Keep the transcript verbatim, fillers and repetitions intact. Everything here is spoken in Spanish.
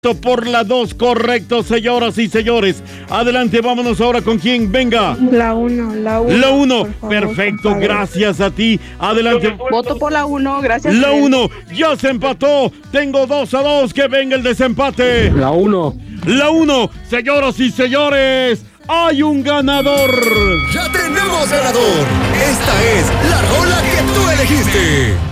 Por la dos, correcto, señoras y señores. Adelante, vámonos ahora con quién. Venga. La uno, la uno. La uno, perfecto, compadre. Gracias a ti. Adelante. Voto por la uno, gracias. La uno, ya se empató. Tengo dos a dos, que venga el desempate. La uno. La uno, señoras y señores. Hay un ganador. ¡Ya tenemos ganador! Esta es la rola que tú elegiste.